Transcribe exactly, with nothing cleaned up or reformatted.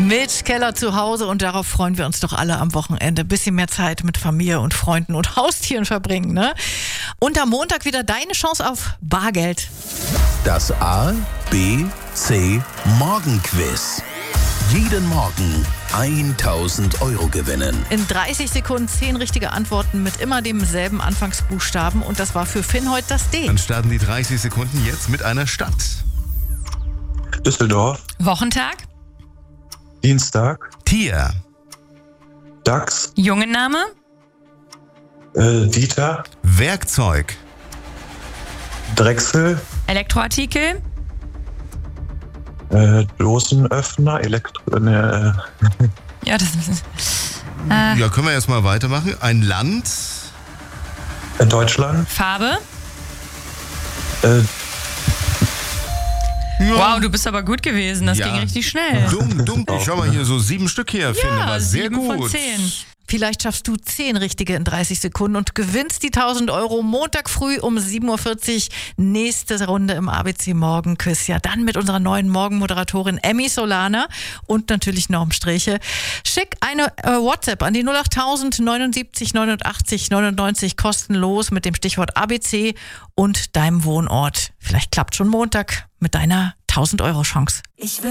Mit Keller zu Hause, und darauf freuen wir uns doch alle am Wochenende. Ein bisschen mehr Zeit mit Familie und Freunden und Haustieren verbringen, ne? Und am Montag wieder deine Chance auf Bargeld. Das A, B, C Morgenquiz. Jeden Morgen tausend Euro gewinnen. In dreißig Sekunden zehn richtige Antworten mit immer demselben Anfangsbuchstaben, und das war für Finn heute das D. Dann starten die dreißig Sekunden jetzt mit einer Stadt. Düsseldorf. Wochentag. Dienstag. Tier. Dachs. Jungenname. Äh, Dieter. Werkzeug. Drechsel. Elektroartikel. Äh, Dosenöffner. Elektro... Ne, Ja, das ist... Äh, Ja, können wir erstmal weitermachen. Ein Land. äh, Deutschland. Farbe. Äh, Wow, du bist aber gut gewesen. Das Ja. ging richtig schnell. Dumm, dumm. Ich schau mal hier so sieben Stück hier, finde. War sehr sieben gut. von zehn. Vielleicht schaffst du zehn richtige in dreißig Sekunden und gewinnst die tausend Euro Montag früh um sieben Uhr vierzig. Nächste Runde im A B C Morgenquiz. Ja, dann mit unserer neuen Morgenmoderatorin Emmy Solana und natürlich Norm Streche. Schick eine äh, WhatsApp an die null acht tausend neunundsiebzig neunundachtzig neunundneunzig kostenlos mit dem Stichwort A B C und deinem Wohnort. Vielleicht klappt schon Montag mit deiner tausend Euro Chance. Ich will